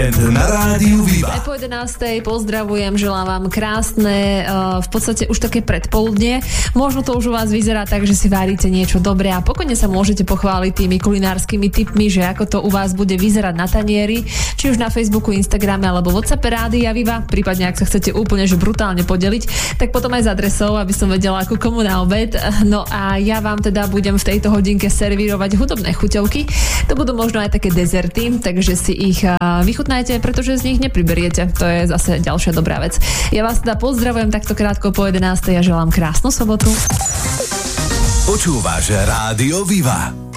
Víkend na Rádiu Viva. Aj po 11. pozdravujem, želám vám krásne, v podstate už také predpoludnie. Možno to už u vás vyzerá tak, že si varíte niečo dobré a pokojne sa môžete pochváliť tými kulinárskymi tipmi, že ako to u vás bude vyzerať na tanieri, či už na Facebooku, Instagrame alebo WhatsAppe Rádia Viva, prípadne ak sa chcete úplne že brutálne podeliť, tak potom aj s adresou, aby som vedela ako komu na obed. No a ja vám teda budem v tejto hodinke servírovať hudobné chuťovky. To budú možno aj také dezerty, takže si ich vychutnajte, pretože z nich nepriberiete. To je zase ďalšia dobrá vec. Ja vás teda pozdravujem takto krátko po 11. a želám krásnu sobotu. Počúvaš Rádio Viva.